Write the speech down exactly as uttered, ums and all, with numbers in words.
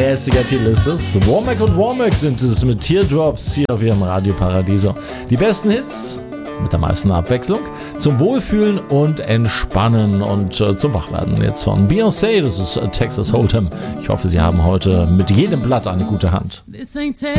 lässiger Titel ist es. Womack und Womack sind es mit Teardrops hier auf ihrem Radio Paradiso. Die besten Hits mit der meisten Abwechslung zum Wohlfühlen und Entspannen und äh, zum Wachwerden. Jetzt von Beyoncé, das ist äh, Texas Hold'em. Ich hoffe, Sie haben heute mit jedem Blatt eine gute Hand. This ain't